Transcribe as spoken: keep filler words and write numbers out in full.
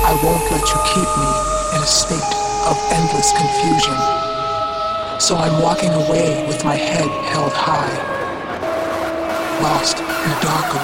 I won't let you keep me in a state of endless confusion. So I'm walking away with my head held high, lost in a dark